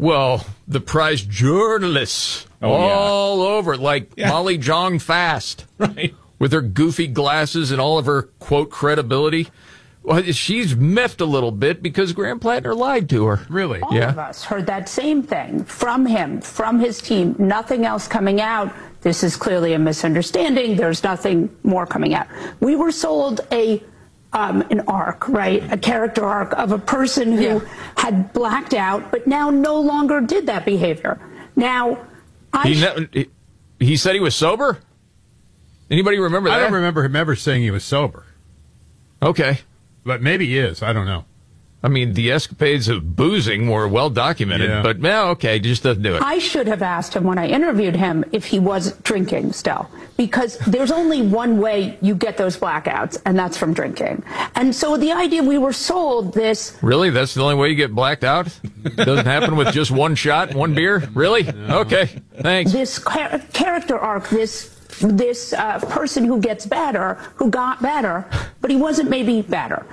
Well, the prize journalists all over, like Molly Jong Fast, right, with her goofy glasses and all of her, quote, credibility. Well, she's miffed a little bit because Graham Plattner lied to her. Really? All of us heard that same thing from him, from his team, nothing else coming out. This is clearly a misunderstanding. There's nothing more coming out. We were sold an arc, right? A character arc of a person who had blacked out, but now no longer did that behavior. Now, he said he was sober? Anybody remember that? I don't remember him ever saying he was sober. Okay. But maybe he is. I don't know. I mean, the escapades of boozing were well documented, but okay, just doesn't do it. I should have asked him when I interviewed him if he was drinking still, because there's only one way you get those blackouts, and that's from drinking. And so the idea we were sold this... Really? That's the only way you get blacked out? Doesn't happen with just one shot, one beer? Really? No. Okay, thanks. This character arc, this person who gets better, who got better, but he wasn't maybe better.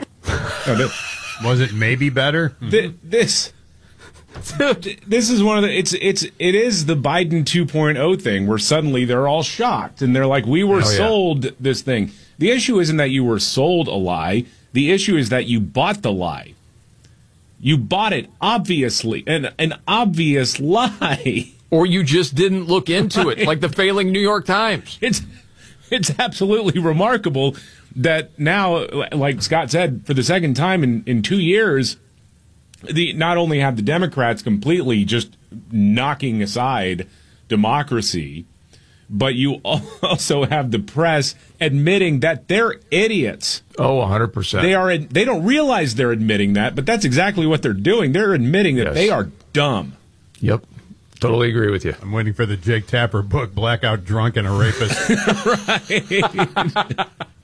Was it maybe better? This is one of the it is the Biden 2.0 thing where suddenly they're all shocked and they're like, we were sold this thing. The issue isn't that you were sold a lie. The issue is that you bought the lie. You bought it, obviously, an obvious lie. Or you just didn't look into it, like the failing New York Times. It's absolutely remarkable that now, like Scott said, for the second time in 2 years, not only have the Democrats completely just knocking aside democracy, but you also have the press admitting that they're idiots. Oh, 100%. They don't realize they're admitting that, but that's exactly what they're doing. They're admitting that they are dumb. Yep. Totally agree with you. I'm waiting for the Jake Tapper book, Blackout Drunk and a Rapist. Right.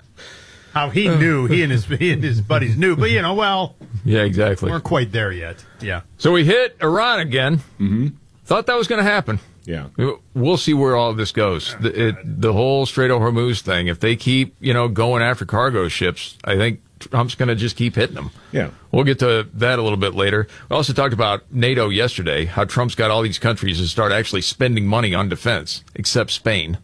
How he knew, he and his buddies knew, but yeah, exactly. We're quite there yet. Yeah. So we hit Iran again. Mm-hmm. Thought that was going to happen. Yeah. We'll see where all of this goes. The whole Strait of Hormuz thing. If they keep, going after cargo ships, I think Trump's going to just keep hitting them. Yeah. We'll get to that a little bit later. We also talked about NATO yesterday, how Trump's got all these countries to start actually spending money on defense, except Spain.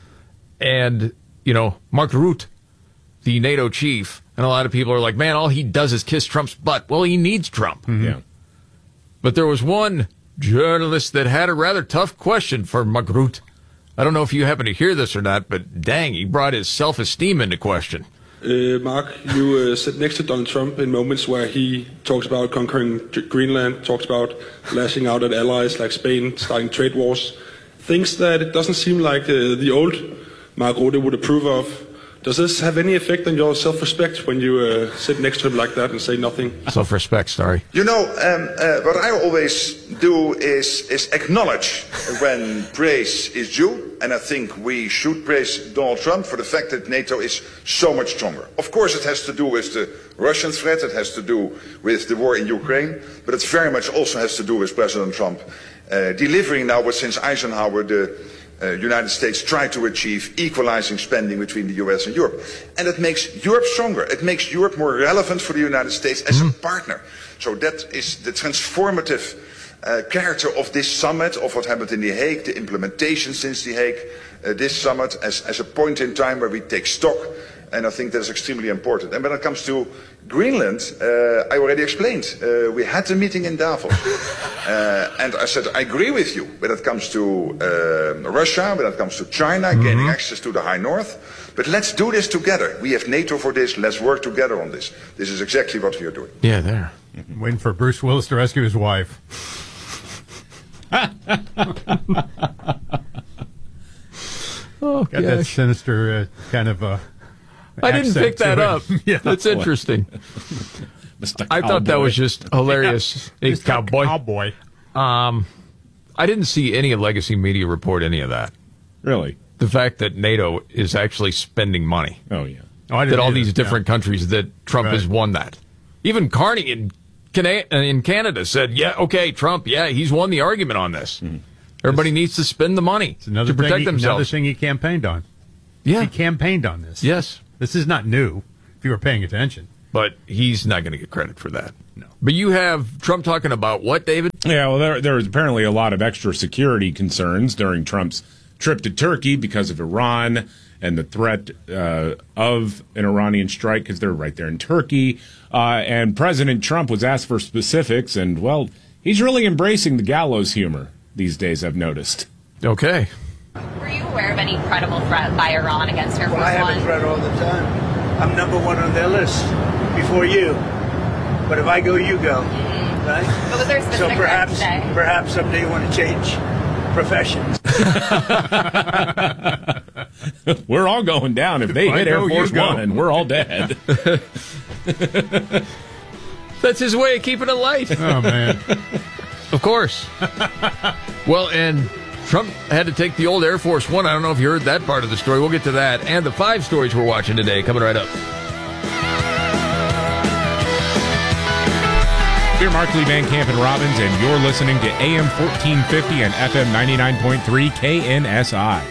And, Mark Rutte, the NATO chief, and a lot of people are like, man, all he does is kiss Trump's butt. Well, he needs Trump. Mm-hmm. Yeah. But there was one journalist that had a rather tough question for Mark Rutte. I don't know if you happen to hear this or not, but dang, he brought his self-esteem into question. Mark, you sit next to Donald Trump in moments where he talks about conquering Greenland, talks about lashing out at allies like Spain, starting trade wars, things that it doesn't seem like the old Mark Rutte would approve of. Does this have any effect on your self-respect when you sit next to him like that and say nothing? Self-respect, sorry. What I always do is acknowledge when praise is due, and I think we should praise Donald Trump for the fact that NATO is so much stronger. Of course it has to do with the Russian threat, it has to do with the war in Ukraine, but it very much also has to do with President Trump delivering now what since Eisenhower the United States tried to achieve, equalizing spending between the US and Europe. And it makes Europe stronger. It makes Europe more relevant for the United States as a partner. So that is the transformative character of this summit, of what happened in The Hague, the implementation since The Hague, this summit as a point in time where we take stock. And I think that is extremely important. And when it comes to Greenland, I already explained. We had a meeting in Davos. And I said, I agree with you when it comes to Russia, when it comes to China, gaining access to the High North. But let's do this together. We have NATO for this. Let's work together on this. This is exactly what we are doing. Yeah, there. Waiting for Bruce Willis to rescue his wife. Oh, got that sinister kind of... I didn't pick that up. Yeah, that's interesting. I thought that was just hilarious. Yeah. Cowboy. I didn't see any legacy media report any of that. Really? The fact that NATO is actually spending money. Oh, yeah. That all these different countries that Trump has won that. Even Carney in Canada said, yeah, okay, Trump, yeah, he's won the argument on this. Everybody needs to spend the money to protect themselves. Another thing he campaigned on. Yeah. He campaigned on this. Yes. This is not new, if you were paying attention. but he's not going to get credit for that. No. But you have Trump talking about what, David? Yeah, well, there was apparently a lot of extra security concerns during Trump's trip to Turkey because of Iran and the threat of an Iranian strike because they're right there in Turkey. And President Trump was asked for specifics, and, well, he's really embracing the gallows humor these days, I've noticed. Okay. Were you aware of any credible threat by Iran against Air Force One? I have a threat all the time. I'm number one on their list before you. But if I go, you go. Right? But was there a specific threat today? Perhaps someday you want to change professions. We're all going down. If they hit Air Force One, we're all dead. That's his way of keeping it light. Oh, man. Of course. Well, and Trump had to take the old Air Force One. I don't know if you heard that part of the story. We'll get to that. And the 5 stories we're watching today coming right up. We're Mark Lee, Van Camp, and Robbins, and you're listening to AM 1450 and FM 99.3 KNSI.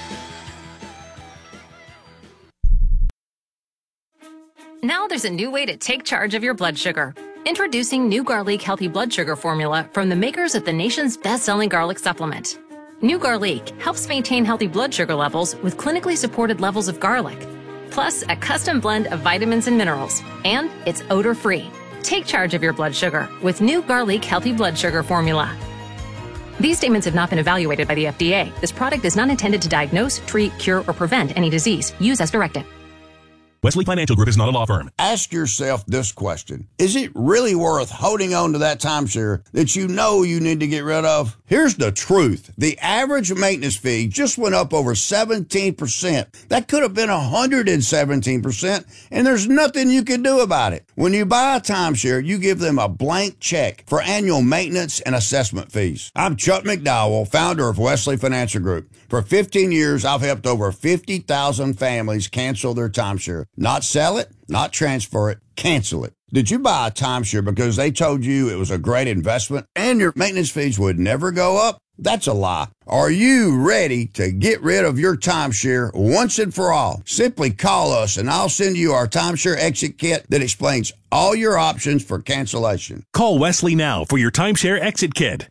Now there's a new way to take charge of your blood sugar. Introducing New Garlic Healthy Blood Sugar Formula from the makers of the nation's best-selling garlic supplement. New Garlic helps maintain healthy blood sugar levels with clinically supported levels of garlic, plus a custom blend of vitamins and minerals, and it's odor-free. Take charge of your blood sugar with New Garlic Healthy Blood Sugar Formula. These statements have not been evaluated by the FDA. This product is not intended to diagnose, treat, cure, or prevent any disease. Use as directed. Wesley Financial Group is not a law firm. Ask yourself this question. Is it really worth holding on to that timeshare that you know you need to get rid of? Here's the truth. The average maintenance fee just went up over 17%. That could have been 117%, and there's nothing you can do about it. When you buy a timeshare, you give them a blank check for annual maintenance and assessment fees. I'm Chuck McDowell, founder of Wesley Financial Group. For 15 years, I've helped over 50,000 families cancel their timeshare. Not sell it, not transfer it, cancel it. Did you buy a timeshare because they told you it was a great investment and your maintenance fees would never go up? That's a lie. Are you ready to get rid of your timeshare once and for all? Simply call us and I'll send you our timeshare exit kit that explains all your options for cancellation. Call Wesley now for your timeshare exit kit.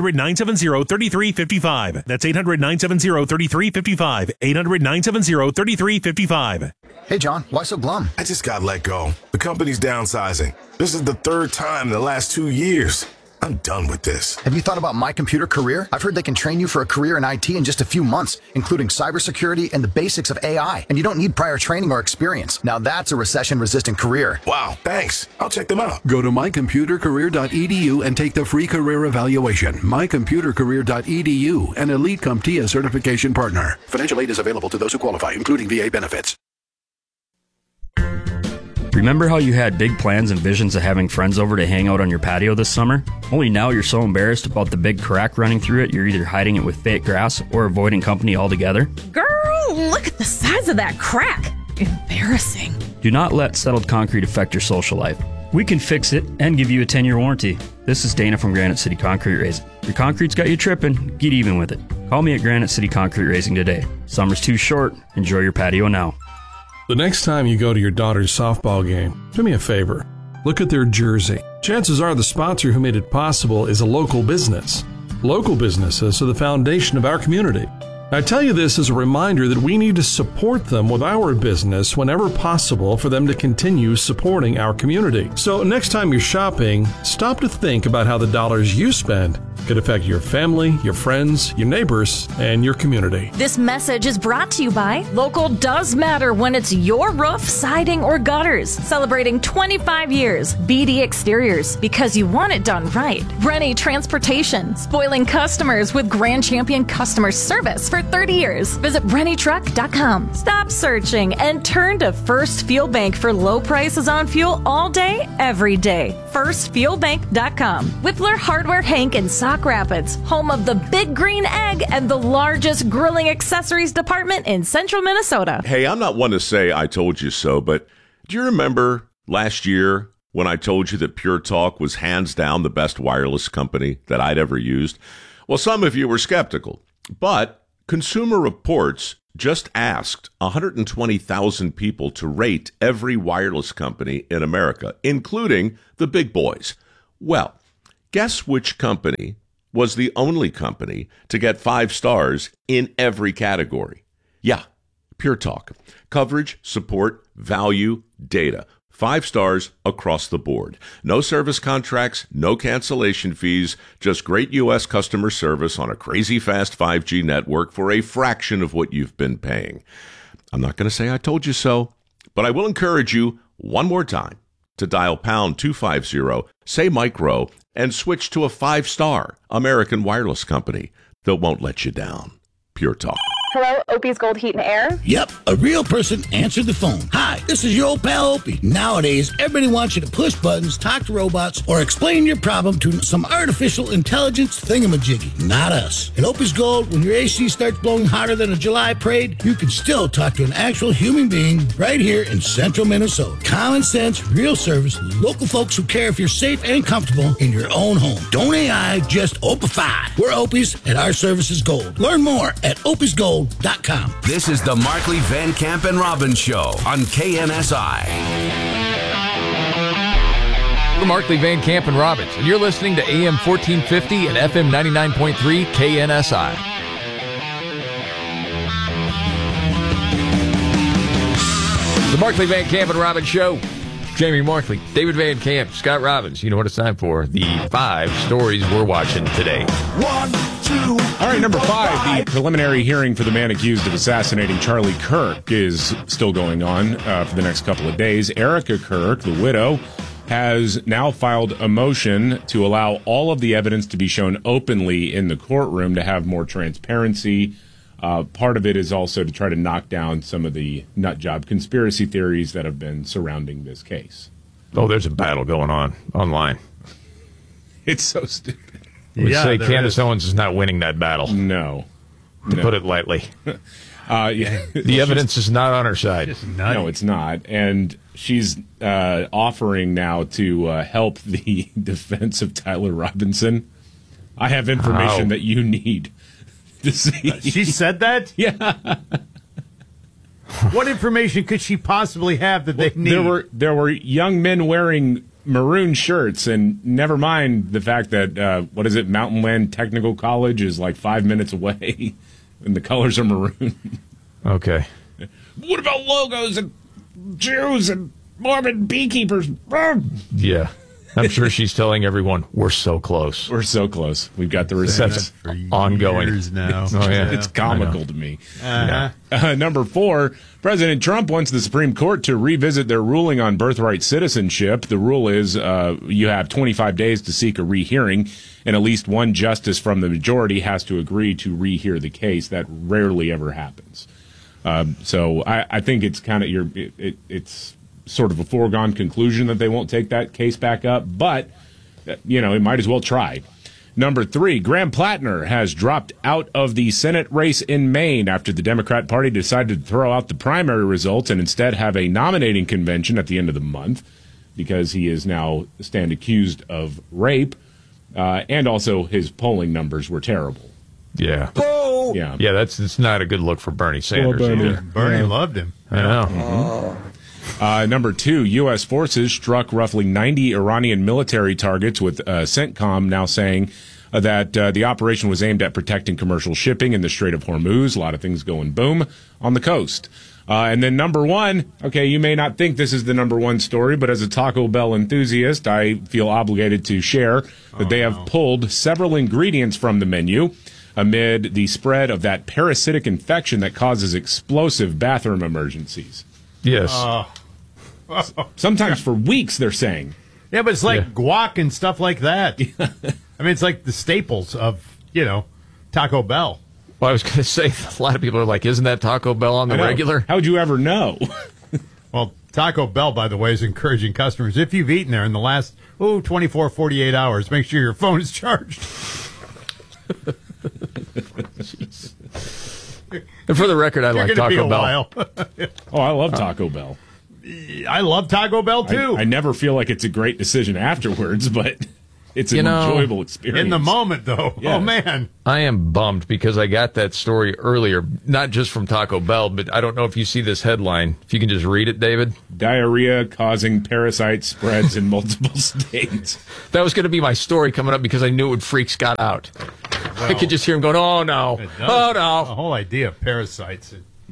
800-970-3355. That's 800-970-3355. 800-970-3355. Hey, John, why so glum? I just got let go. The company's downsizing. This is the 3rd time in the last 2 years. I'm done with this. Have you thought about My Computer Career? I've heard they can train you for a career in IT in just a few months, including cybersecurity and the basics of AI. And you don't need prior training or experience. Now that's a recession-resistant career. Wow, thanks. I'll check them out. Go to mycomputercareer.edu and take the free career evaluation. mycomputercareer.edu, an Elite CompTIA certification partner. Financial aid is available to those who qualify, including VA benefits. Remember how you had big plans and visions of having friends over to hang out on your patio this summer? Only now you're so embarrassed about the big crack running through it, you're either hiding it with fake grass or avoiding company altogether? Girl, look at the size of that crack. Embarrassing. Do not let settled concrete affect your social life. We can fix it and give you a 10-year warranty. This is Dana from Granite City Concrete Raising. Your concrete's got you tripping, get even with it. Call me at Granite City Concrete Raising today. Summer's too short. Enjoy your patio now. The next time you go to your daughter's softball game, do me a favor. Look at their jersey. Chances are the sponsor who made it possible is a local business. Local businesses are the foundation of our community. I tell you this as a reminder that we need to support them with our business whenever possible for them to continue supporting our community. So next time you're shopping, stop to think about how the dollars you spend could affect your family, your friends, your neighbors, and your community. This message is brought to you by Local Does Matter when it's your roof, siding, or gutters. Celebrating 25 years. BD Exteriors, because you want it done right. Rennie Transportation, spoiling customers with Grand Champion customer service for 30 years. Visit RennieTruck.com. Stop searching and turn to First Fuel Bank for low prices on fuel all day, every day. FirstFuelBank.com. Whippler Hardware Hank in Sauk Rapids, home of the Big Green Egg and the largest grilling accessories department in central Minnesota. Hey, I'm not one to say I told you so, but do you remember last year when I told you that Pure Talk was hands down the best wireless company that I'd ever used? Well, some of you were skeptical, but Consumer Reports just asked 120,000 people to rate every wireless company in America, including the big boys. Well, guess which company was the only company to get 5 stars in every category? Yeah, Pure Talk. Coverage, support, value, data. 5 stars across the board. No service contracts, no cancellation fees, just great U.S. customer service on a crazy fast 5G network for a fraction of what you've been paying. I'm not going to say I told you so, but I will encourage you one more time to dial pound 250, say micro, and switch to a 5-star American wireless company that won't let you down. Pure Talk. Hello, Opie's Gold Heat and Air? Yep, a real person answered the phone. Hi, this is your old pal Opie. Nowadays, everybody wants you to push buttons, talk to robots, or explain your problem to some artificial intelligence thingamajiggy. Not us. At Opie's Gold, when your AC starts blowing hotter than a July parade, you can still talk to an actual human being right here in central Minnesota. Common sense, real service, local folks who care if you're safe and comfortable in your own home. Don't AI, just Opify. We're Opie's, and our service is gold. Learn more at opiesgold.com. This is the Markley, Van Camp, and Robbins Show on KNSI. We're Markley, Van Camp, and Robbins, and you're listening to AM 1450 and FM 99.3 KNSI. The Markley, Van Camp, and Robbins Show. Jamie Markley, David Van Camp, Scott Robbins. You know what it's time for. The 5 stories we're watching today. 1, 2. All right, number 5. The preliminary hearing for the man accused of assassinating Charlie Kirk is still going on for the next couple of days. Erica Kirk, the widow, has now filed a motion to allow all of the evidence to be shown openly in the courtroom to have more transparency. Part of it is also to try to knock down some of the nut job conspiracy theories that have been surrounding this case. Oh, there's a battle going on online. It's so stupid. Let's say Candace Owens is not winning that battle. No. To put it lightly. Yeah. The evidence is not on her side. No, it's not. And she's offering now to help the defense of Tyler Robinson. I have information that you need. She said that? Yeah. What information could she possibly have that they need? There were young men wearing maroon shirts, and never mind the fact that Mountain Land Technical College is like 5 minutes away, and the colors are maroon. Okay. What about logos and Jews and Mormon beekeepers? Yeah. I'm sure she's telling everyone, we're so close. We're so close. We've got the receipts. For ongoing. Years now. Oh, yeah. It's comical to me. Number 4, President Trump wants the Supreme Court to revisit their ruling on birthright citizenship. The rule is you have 25 days to seek a rehearing, and at least one justice from the majority has to agree to rehear the case. That rarely ever happens. So I think it's kind of it's sort of a foregone conclusion that they won't take that case back up, but, it might as well try. Number 3, Graham Plattner has dropped out of the Senate race in Maine after the Democrat Party decided to throw out the primary results and instead have a nominating convention at the end of the month because he is now stand accused of rape, and also his polling numbers were terrible. Yeah. Oh! Yeah, that's not a good look for Bernie Sanders either. Bernie loved him. I know. Mm-hmm. Number 2, U.S. forces struck roughly 90 Iranian military targets, with CENTCOM now saying that the operation was aimed at protecting commercial shipping in the Strait of Hormuz. A lot of things going boom on the coast. And then number 1, okay, you may not think this is the number 1 story, but as a Taco Bell enthusiast, I feel obligated to share that they have pulled several ingredients from the menu amid the spread of that parasitic infection that causes explosive bathroom emergencies. Yes. Sometimes for weeks, they're saying. Yeah, but it's like guac and stuff like that. I mean, it's like the staples of, Taco Bell. Well, I was going to say, a lot of people are like, isn't that Taco Bell on the regular? How'd you ever know? Well, Taco Bell, by the way, is encouraging customers, if you've eaten there in the last, 24, 48 hours, make sure your phone is charged. And for the record, I like Taco Bell. Oh, I love Taco Bell. I love Taco Bell, too. I never feel like it's a great decision afterwards, but It's an enjoyable experience. In the moment, though. Yes. Oh, man. I am bummed because I got that story earlier, not just from Taco Bell, but I don't know if you see this headline. If you can just read it, David. Diarrhea causing parasite spreads in multiple states. That was going to be my story coming up because I knew it would freak Scott out. Well, I could just hear him going, oh, no. Oh, no. The whole idea of parasites.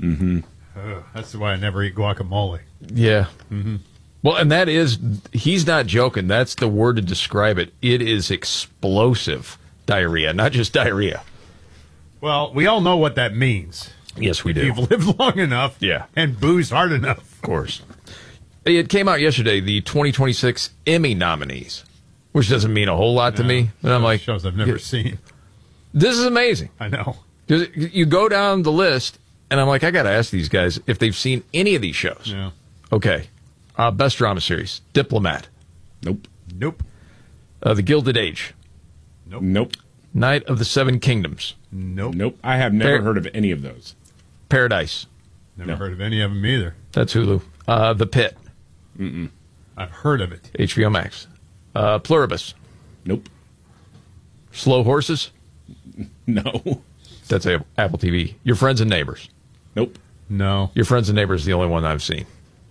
That's why I never eat guacamole. Yeah. Well, and that is, he's not joking. That's the word to describe it. It is explosive diarrhea, not just diarrhea. Well, we all know what that means. Yes, we if do. you've lived long enough and booze hard enough. Of course. It came out yesterday, the 2026 Emmy nominees, which doesn't mean a whole lot to me. And I'm like, shows I've never seen. This is amazing. I know. Because you go down the list, and I'm like, I got to ask these guys if they've seen any of these shows. Yeah. Okay. Best drama series, Diplomat. Nope. The Gilded Age. Nope. Night of the Seven Kingdoms. Nope. I have never heard of any of those. Paradise. Never heard of any of them either. That's Hulu. The Pit. I've heard of it. HBO Max. Pluribus. Nope. Slow Horses. No. That's Apple TV. Your Friends and Neighbors. Nope. No. Your Friends and Neighbors is the only one I've seen.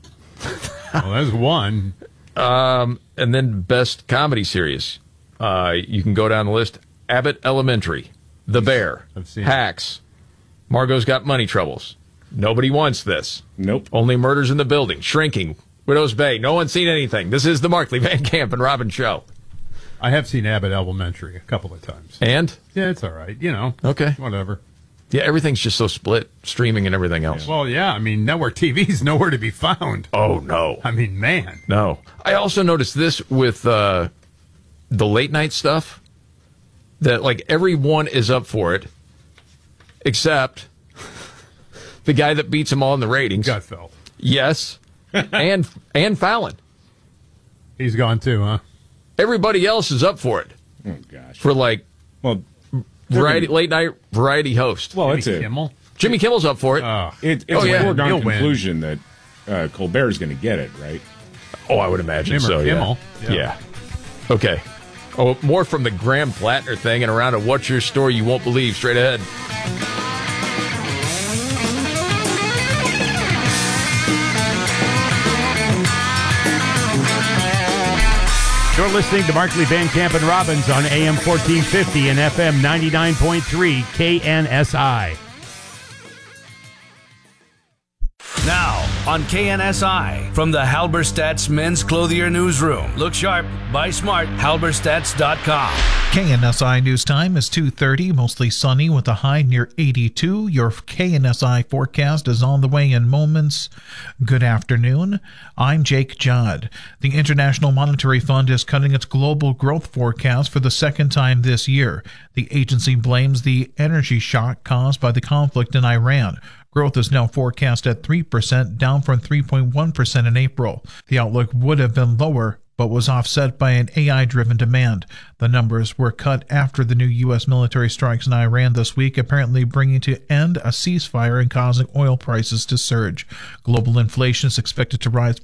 Well, there's one. And then best comedy series. You can go down the list. Abbott Elementary. The Bear. I've seen Hacks. Margot's Got Money Troubles. Nobody wants this. Nope. Only Murders in the Building. Shrinking. Widow's Bay. No one's seen anything. This is the Markley, Van Camp, and Robin Show. I have seen Abbott Elementary a couple of times. And? Yeah, it's all right. You know. Okay. Whatever. Yeah, everything's just so split, streaming and everything else. Well, yeah, I mean, network TV's nowhere to be found. Oh, no. I mean, man. No. I also noticed this with the late night stuff, that, like, everyone is up for it, except the guy that beats them all in the ratings. Gutfeld. Yes. and Fallon. He's gone too, huh? Everybody else is up for it. Oh, gosh. For, like, variety, late night variety host. Well, that's Jimmy it. Kimmel? Jimmy Kimmel's up for it. It's Oh, a yeah. foregone You'll win. conclusion that Colbert's going to get it, right? Oh, I would imagine Him or so, Kimmel. yeah. Yeah. Okay. Oh, more from the Graham Plattner thing and around a What's Your Story You Won't Believe straight ahead. You're listening to Markley, Van Camp, and Robbins on AM 1450 and FM 99.3 KNSI. Now on KNSI from the Halberstadt's Men's Clothier Newsroom. Look sharp, buy smart, halberstadts.com. KNSI News Time is 2:30, mostly sunny with a high near 82. Your KNSI forecast is on the way in moments. Good afternoon. I'm Jake Judd. The International Monetary Fund is cutting its global growth forecast for the second time this year. The agency blames the energy shock caused by the conflict in Iran. Growth is now forecast at 3%, down from 3.1% in April. The outlook would have been lower, but was offset by an AI-driven demand. The numbers were cut after the new U.S. military strikes in Iran this week, apparently bringing to end a ceasefire and causing oil prices to surge. Global inflation is expected to rise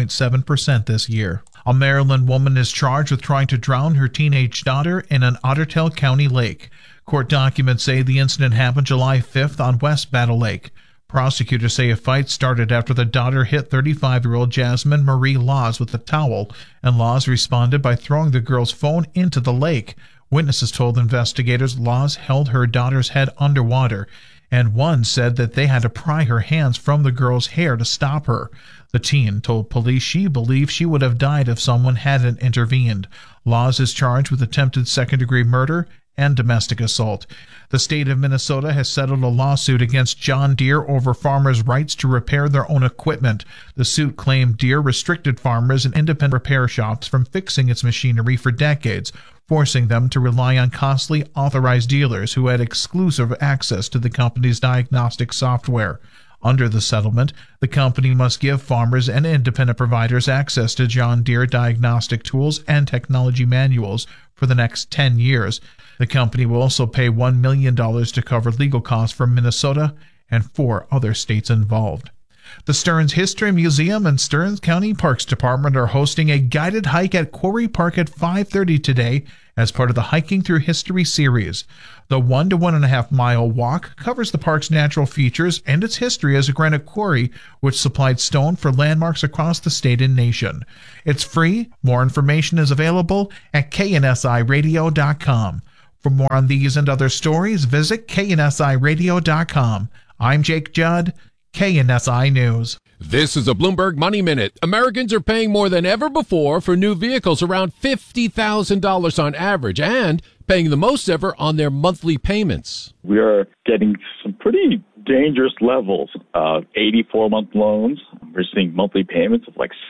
4.7% this year. A Maryland woman is charged with trying to drown her teenage daughter in an Otter Tail County lake. Court documents say the incident happened July 5th on West Battle Lake. Prosecutors say a fight started after the daughter hit 35-year-old Jasmine Marie Laws with a towel, and Laws responded by throwing the girl's phone into the lake. Witnesses told investigators Laws held her daughter's head underwater, and one said that they had to pry her hands from the girl's hair to stop her. The teen told police she believed she would have died if someone hadn't intervened. Laws is charged with attempted second-degree murder and domestic assault. The state of Minnesota has settled a lawsuit against John Deere over farmers' rights to repair their own equipment. The suit claimed Deere restricted farmers and independent repair shops from fixing its machinery for decades, forcing them to rely on costly authorized dealers who had exclusive access to the company's diagnostic software. Under the settlement, the company must give farmers and independent providers access to John Deere diagnostic tools and technology manuals for the next 10 years. The company will also pay $1 million to cover legal costs for Minnesota and 4 other states involved. The Stearns History Museum and Stearns County Parks Department are hosting a guided hike at Quarry Park at 5:30 today as part of the Hiking Through History series. The 1 to 1.5 mile walk covers the park's natural features and its history as a granite quarry which supplied stone for landmarks across the state and nation. It's free. More information is available at KNSIRadio.com. For more on these and other stories, visit KNSIRadio.com. I'm Jake Judd, KNSI News. This is a Bloomberg Money Minute. Americans are paying more than ever before for new vehicles, around $50,000 on average, and paying the most ever on their monthly payments. We are getting some pretty dangerous levels of 84-month loans. We're seeing monthly payments of like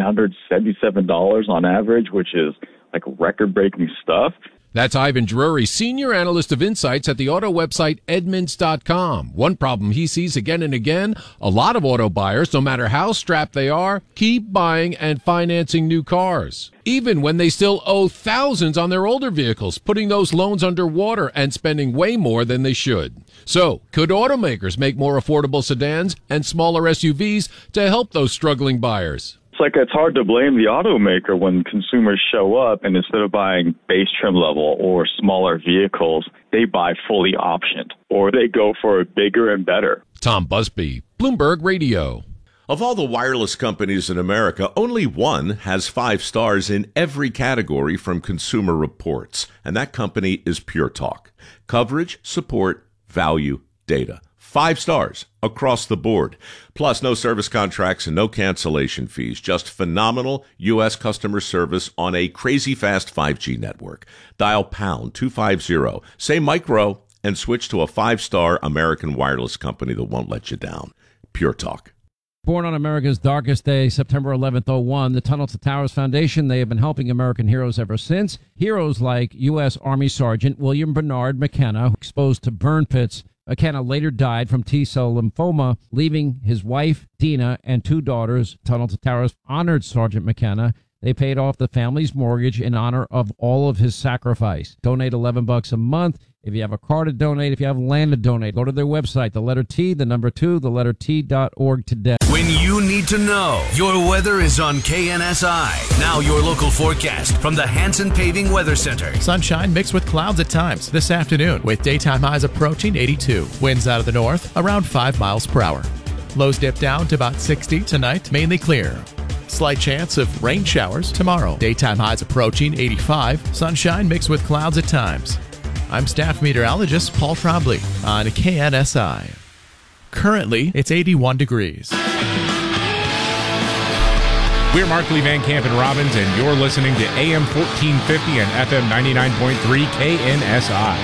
$777 on average, which is like record-breaking stuff. That's Ivan Drury, senior analyst of insights at the auto website Edmunds.com. One problem he sees again and again, a lot of auto buyers, no matter how strapped they are, keep buying and financing new cars, even when they still owe thousands on their older vehicles, putting those loans underwater and spending way more than they should. So, could automakers make more affordable sedans and smaller SUVs to help those struggling buyers? It's hard to blame the automaker when consumers show up and instead of buying base trim level or smaller vehicles, they buy fully optioned or they go for a bigger and better. Tom Busby, Bloomberg Radio. Of all the wireless companies in America, only one has 5 stars in every category from Consumer Reports, and that company is Pure Talk. Coverage, support, value, data. 5 stars across the board. Plus, no service contracts and no cancellation fees. Just phenomenal U.S. customer service on a crazy fast 5G network. Dial pound 250, say micro, and switch to a 5-star American wireless company that won't let you down. Pure Talk. Born on America's darkest day, September 11th, 01, the Tunnel to Towers Foundation, they have been helping American heroes ever since. Heroes like U.S. Army Sergeant William Bernard McKenna, exposed to burn pits. McKenna later died from T-cell lymphoma, leaving his wife, Dina, and 2 daughters. Tunnel to Towers honored Sergeant McKenna. They paid off the family's mortgage in honor of all of his sacrifice. Donate $11 a month. If you have a car to donate, if you have land to donate, go to their website, the letter T, the number 2, the letter T.org today. When you need to know, your weather is on KNSI. Now your local forecast from the Hanson Paving Weather Center. Sunshine mixed with clouds at times this afternoon with daytime highs approaching 82. Winds out of the north around 5 miles per hour. Lows dip down to about 60 tonight, mainly clear. Slight chance of rain showers tomorrow. Daytime highs approaching 85. Sunshine mixed with clouds at times. I'm staff meteorologist Paul Trombley on KNSI. Currently, it's 81 degrees. We're Markley, Van Camp, and Robbins, and you're listening to AM 1450 and FM 99.3 KNSI.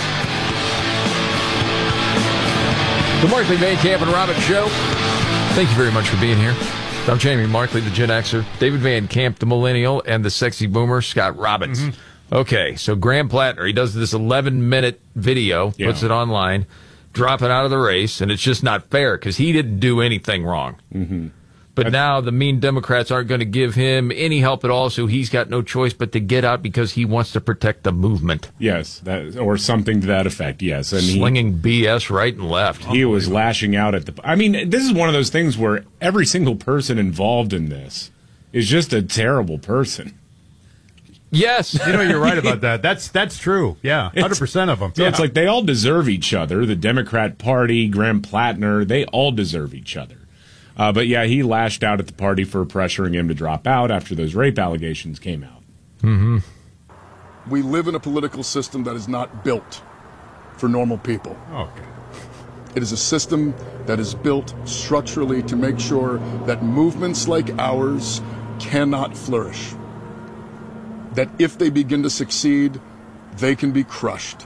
The Markley, Van Camp, and Robbins Show. Thank you very much for being here. I'm Jamie Markley, the Gen Xer, David Van Camp, the Millennial, and the Sexy Boomer, Scott Robbins. Mm-hmm. Okay, so Graham Plattner, he does this 11-minute video, puts it online, dropping out of the race, and it's just not fair because he didn't do anything wrong. Mm-hmm. But now the mean Democrats aren't going to give him any help at all, so he's got no choice but to get out because he wants to protect the movement. Yes, or something to that effect, yes. And slinging BS right and left. He was lashing out at the... I mean, this is one of those things where every single person involved in this is just a terrible person. Yes. You're right about that. That's true. Yeah, 100% of them. So it's like they all deserve each other. The Democrat Party, Graham Plattner, they all deserve each other. But yeah, he lashed out at the party for pressuring him to drop out after those rape allegations came out. Mm-hmm. We live in a political system that is not built for normal people. Okay. It is a system that is built structurally to make sure that movements like ours cannot flourish. That if they begin to succeed, they can be crushed.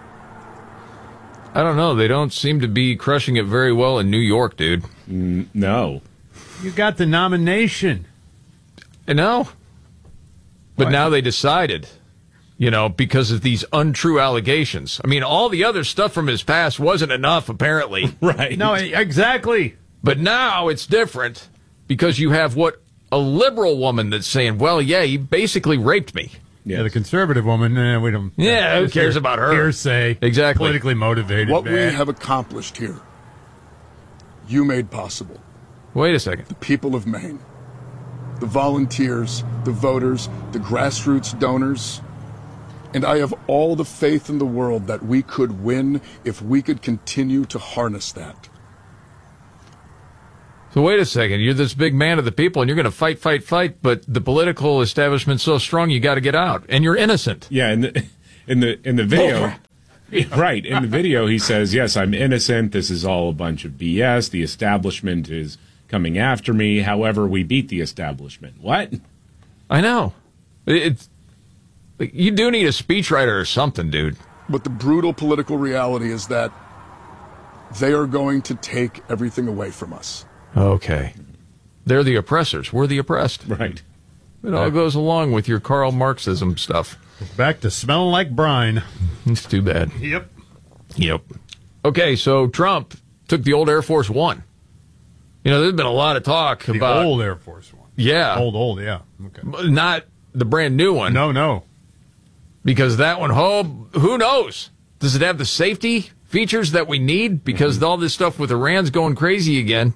I don't know. They don't seem to be crushing it very well in New York, dude. No. You got the nomination. I know. But now they decided, because of these untrue allegations. I mean, all the other stuff from his past wasn't enough, apparently. Right. No, exactly. But now it's different because you have a liberal woman that's saying, well, yeah, he basically raped me. Yeah, the conservative woman, we don't... Yeah, who cares about her? Hearsay. Exactly. Politically motivated. What we have accomplished here, you made possible. Wait a second. The people of Maine. The volunteers, the voters, the grassroots donors. And I have all the faith in the world that we could win if we could continue to harness that. So wait a second. You're this big man of the people, and you're going to fight, but the political establishment's so strong you got to get out, and you're innocent. Yeah, in the video, right? In the video, he says, "Yes, I'm innocent. This is all a bunch of BS. The establishment is coming after me. However, we beat the establishment." What? I know. It's you do need a speechwriter or something, dude. But the brutal political reality is that they are going to take everything away from us. Okay. They're the oppressors. We're the oppressed. Right. It all goes along with your Karl Marxism stuff. Back to smelling like brine. It's too bad. Yep. Okay, so Trump took the old Air Force One. You know, there's been a lot of talk about... The old Air Force One. Yeah. Old, yeah. Okay. Not the brand new one. No. Because that one, who knows? Does it have the safety features that we need? Because all this stuff with Iran's going crazy again.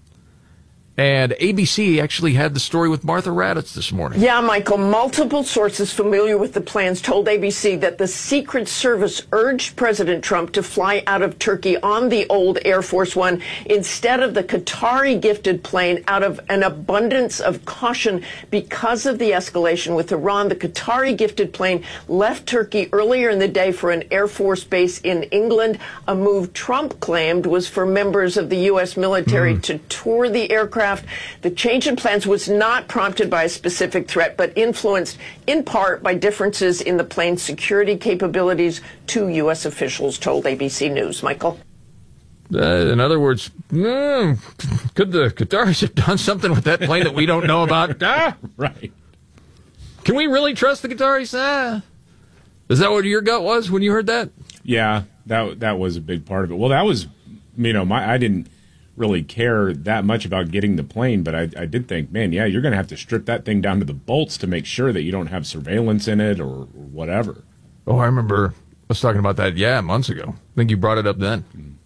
And ABC actually had the story with Martha Raddatz this morning. Yeah, Michael, multiple sources familiar with the plans told ABC that the Secret Service urged President Trump to fly out of Turkey on the old Air Force One instead of the Qatari-gifted plane out of an abundance of caution because of the escalation with Iran. The Qatari-gifted plane left Turkey earlier in the day for an Air Force base in England, a move Trump claimed was for members of the U.S. military to tour the aircraft. The change in plans was not prompted by a specific threat, but influenced in part by differences in the plane's security capabilities, two U.S. officials told ABC News. Michael? In other words, could the Qataris have done something with that plane that we don't know about? Right. Can we really trust the Qataris? Is that what your gut was when you heard that? Yeah, that was a big part of it. Well, that was, I didn't really care that much about getting the plane, but I did think, man, yeah, you're going to have to strip that thing down to the bolts to make sure that you don't have surveillance in it or whatever. Oh, I remember I was talking about that, months ago. I think you brought it up then.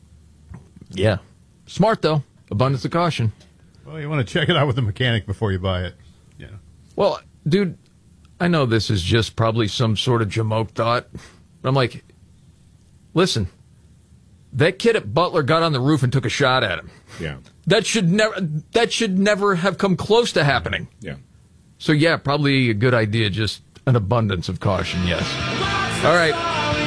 Yeah. Smart, though. Abundance of caution. Well, you want to check it out with the mechanic before you buy it. Yeah. Well, dude, I know this is just probably some sort of jamoke thought, but I'm like, listen, that kid at Butler got on the roof and took a shot at him. Yeah. That should never have come close to happening. Yeah. So yeah, probably a good idea, just an abundance of caution, yes. All right.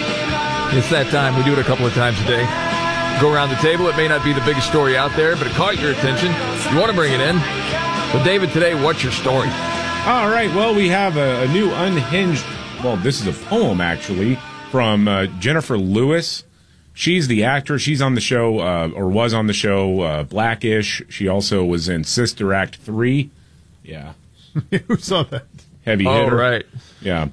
It's that time. We do it a couple of times a day. Go around the table. It may not be the biggest story out there, but it caught your attention. You want to bring it in. So David, today, what's your story? All right. Well, we have a new unhinged, this is a poem actually from Jennifer Lewis. She's the actress. She's on the show, or was on the show, Blackish. She also was in Sister Act 3. Yeah. Who saw that? Heavy hitter. Oh, right. Yeah.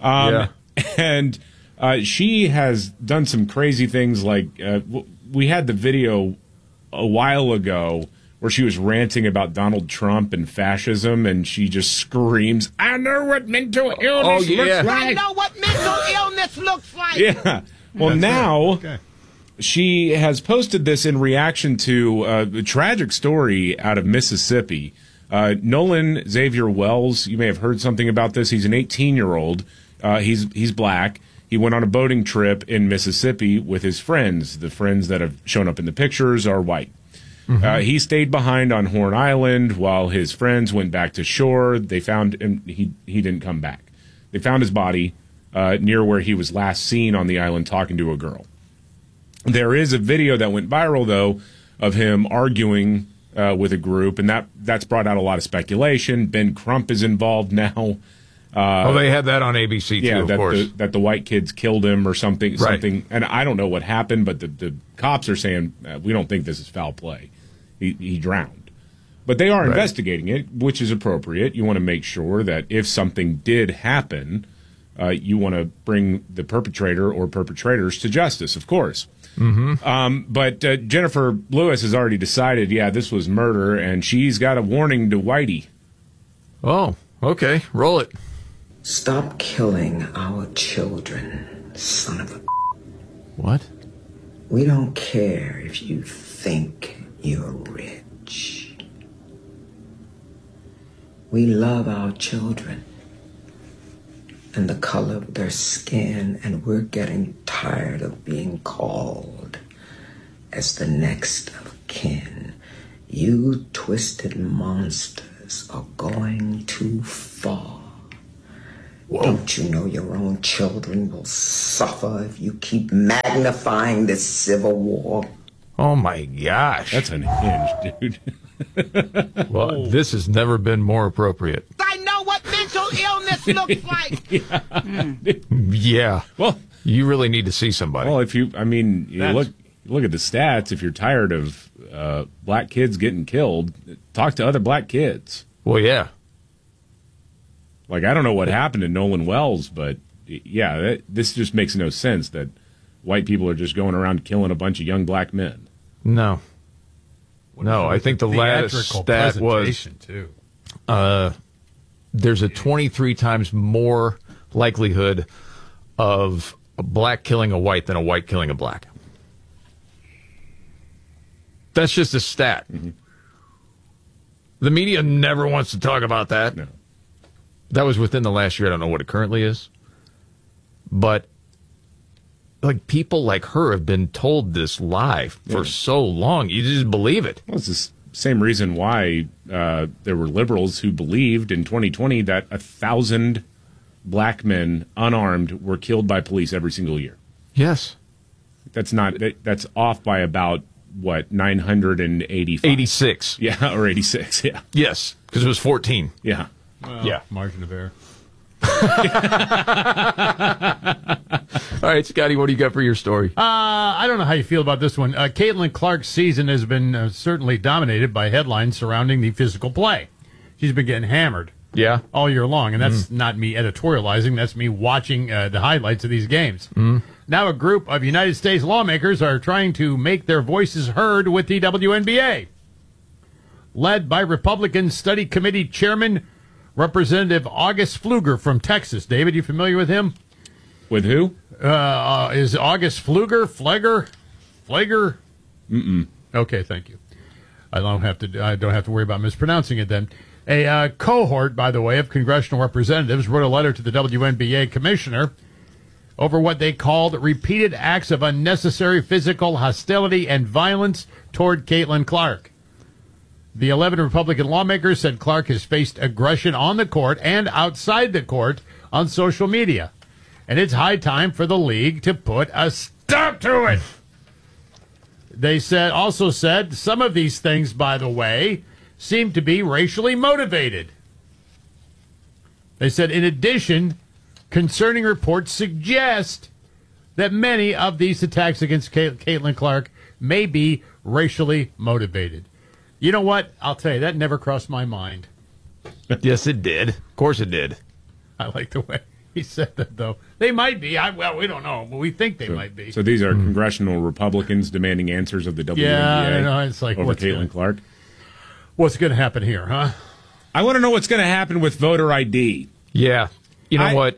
And she has done some crazy things like, we had the video a while ago where she was ranting about Donald Trump and fascism, and she just screams, "I know what mental illness looks like. I know what mental illness looks like." Yeah. Well, now she has posted this in reaction to a tragic story out of Mississippi. Nolan Xavier Wells, you may have heard something about this. He's an 18-year-old. He's black. He went on a boating trip in Mississippi with his friends. The friends that have shown up in the pictures are white. Mm-hmm. He stayed behind on Horn Island while his friends went back to shore. They found him. He didn't come back. They found his body near where he was last seen on the island talking to a girl. There is a video that went viral, though, of him arguing with a group, and that's brought out a lot of speculation. Ben Crump is involved now. They had that on ABC, too, of course. That the white kids killed him or something. Right. And I don't know what happened, but the cops are saying, we don't think this is foul play. He drowned. But they are investigating it, which is appropriate. You want to make sure that if something did happen, you want to bring the perpetrator or perpetrators to justice, of course. Mm-hmm. But Jennifer Lewis has already decided, this was murder, and she's got a warning to Whitey. Oh, okay. Roll it. Stop killing our children, son of a... What? We don't care if you think you're rich. We love our children and the color of their skin, and we're getting tired of being called as the next of kin. You twisted monsters are going too far. Whoa. Don't you know your own children will suffer if you keep magnifying this civil war? Oh my gosh. That's unhinged, dude. Well, this has never been more appropriate. I know what mental illness looks like. Yeah. Well, you really need to see somebody. Well, if you look at the stats. If you're tired of black kids getting killed, talk to other black kids. Well, yeah. Like, I don't know what happened to Nolan Wells, but yeah, this just makes no sense that white people are just going around killing a bunch of young black men. No. No, I think the last stat was too. There's a 23 times more likelihood of a black killing a white than a white killing a black. That's just a stat. Mm-hmm. The media never wants to talk about that. No. That was within the last year. I don't know what it currently is. But like people like her have been told this lie for so long. You just believe it. Well, it's the same reason why there were liberals who believed in 2020 that 1,000 black men unarmed were killed by police every single year. Yes. That's off by about, what, 985? 86. Yeah, or 86, yeah. Yes, because it was 14. Yeah. Well, yeah. Margin of error. All right, Scotty, what do you got for your story? I don't know how you feel about this one. Caitlin Clark's season has been certainly dominated by headlines surrounding the physical play. She's been getting hammered. Yeah. All year long, and that's not me editorializing. That's me watching the highlights of these games. Now a group of United States lawmakers are trying to make their voices heard with the WNBA. Led by Republican Study Committee Chairman Representative August Pfluger from Texas. David, you familiar with him? With who? Is August Pfluger? Flager? Mm-mm. Okay, thank you. I don't have to worry about mispronouncing it then. A cohort, by the way, of congressional representatives wrote a letter to the WNBA commissioner over what they called repeated acts of unnecessary physical hostility and violence toward Caitlin Clark. The 11 Republican lawmakers said Clark has faced aggression on the court and outside the court on social media. And it's high time for the league to put a stop to it. They also said some of these things, by the way, seem to be racially motivated. They said, in addition, concerning reports suggest that many of these attacks against Caitlin Clark may be racially motivated. You know what? I'll tell you, that never crossed my mind. Yes, it did. Of course it did. I like the way he said that, though. They might be. Well, we don't know, but we think they might be. So these are congressional Republicans demanding answers of the WNBA I know. It's like, over Caitlin Clark. What's going to happen here, huh? I want to know what's going to happen with voter ID. Yeah. You know what?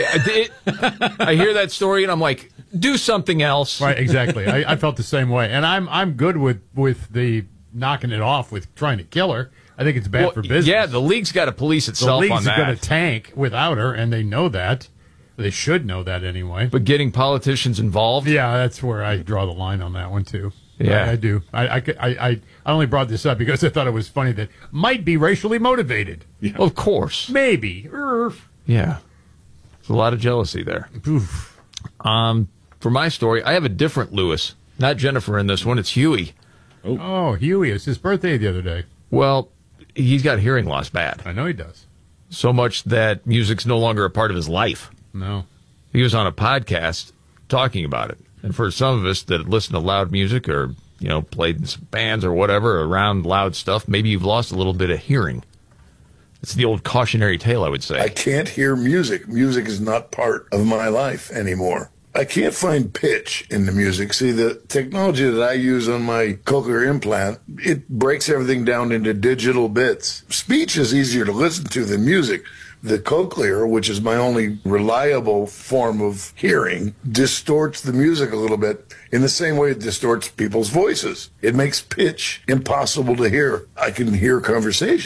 I hear that story, and I'm like, do something else. Right, exactly. I felt the same way. And I'm good with the knocking it off with trying to kill her. I think it's bad for business. Yeah, the league's got to police itself on that. The league's going to tank without her, and they know that. They should know that anyway. But getting politicians involved? Yeah, that's where I draw the line on that one, too. Yeah. I do. I only brought this up because I thought it was funny that might be racially motivated. Yeah. Of course. Maybe. Yeah. There's a lot of jealousy there. Oof. For my story, I have a different Lewis. Not Jennifer in this one. It's Huey. Oh, Huey. It's his birthday the other day. Well, he's got hearing loss bad. I know he does. So much that music's no longer a part of his life. No. He was on a podcast talking about it. And for some of us that listen to loud music or, played in some bands or whatever around loud stuff, maybe you've lost a little bit of hearing. It's the old cautionary tale, I would say. I can't hear music. Music is not part of my life anymore. I can't find pitch in the music. See, the technology that I use on my cochlear implant, it breaks everything down into digital bits. Speech is easier to listen to than music. The cochlear, which is my only reliable form of hearing, distorts the music a little bit in the same way it distorts people's voices. It makes pitch impossible to hear. I can hear conversation.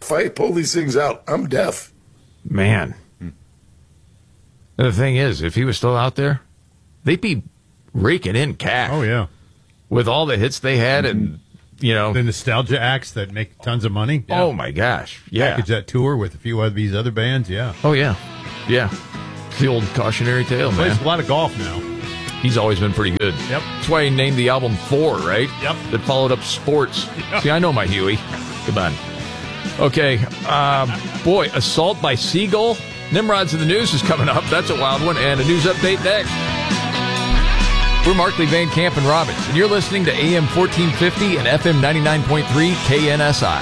If I pull these things out, I'm deaf. Man. And the thing is, if he was still out there, they'd be raking in cash. Oh, yeah. With all the hits they had and, you know. The nostalgia acts that make tons of money. Yeah. Oh, my gosh. Yeah. Package that tour with a few of these other bands, yeah. Oh, yeah. Yeah. The old cautionary tale, man. Plays a lot of golf now. He's always been pretty good. Yep. That's why he named the album 4, right? Yep. That followed up Sports. Yep. See, I know my Huey. Come on. Okay. Boy, assault by seagull. Nimrods in the News is coming up. That's a wild one. And a news update next. We're Markley, Van Camp, and Robbins, and you're listening to AM 1450 and FM 99.3 KNSI.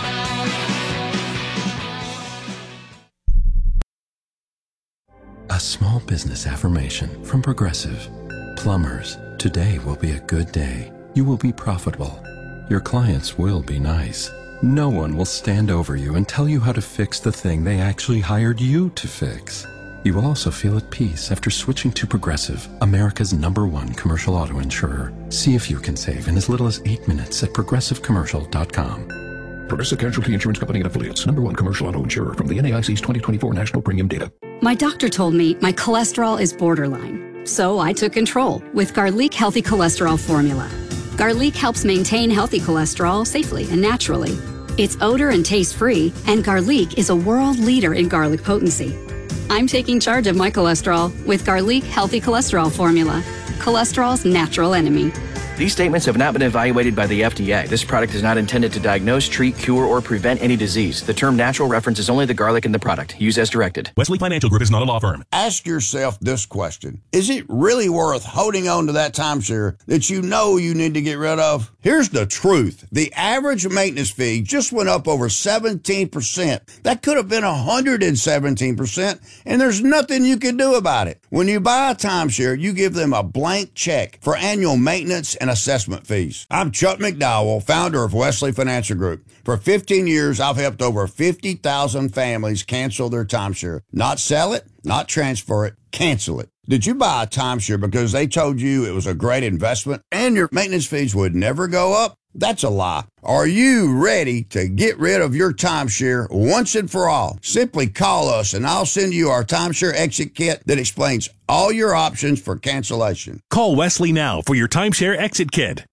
A small business affirmation from Progressive. Plumbers, today will be a good day. You will be profitable. Your clients will be nice. No one will stand over you and tell you how to fix the thing they actually hired you to fix. You will also feel at peace after switching to Progressive, America's #1 commercial auto insurer. See if you can save in as little as 8 minutes at progressivecommercial.com. Progressive Casualty Insurance Company and Affiliates, #1 commercial auto insurer from the NAIC's 2024 National Premium Data. My doctor told me my cholesterol is borderline, so I took control with Garlic Healthy Cholesterol Formula. Garlic helps maintain healthy cholesterol safely and naturally. It's odor and taste-free, and Garlic is a world leader in garlic potency. I'm taking charge of my cholesterol with Garlic Healthy Cholesterol Formula, cholesterol's natural enemy. These statements have not been evaluated by the FDA. This product is not intended to diagnose, treat, cure, or prevent any disease. The term natural references only the garlic in the product. Use as directed. Wesley Financial Group is not a law firm. Ask yourself this question. Is it really worth holding on to that timeshare that you know you need to get rid of? Here's the truth. The average maintenance fee just went up over 17%. That could have been 117%, and there's nothing you can do about it. When you buy a timeshare, you give them a blank check for annual maintenance and assessment fees. I'm Chuck McDowell, founder of Wesley Financial Group. For 15 years, I've helped over 50,000 families cancel their timeshare. Not sell it, not transfer it, cancel it. Did you buy a timeshare because they told you it was a great investment and your maintenance fees would never go up? That's a lie. Are you ready to get rid of your timeshare once and for all? Simply call us and I'll send you our timeshare exit kit that explains all your options for cancellation. Call Wesley now for your timeshare exit kit.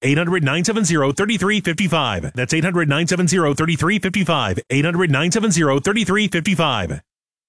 800-970-3355. That's 800-970-3355. 800-970-3355.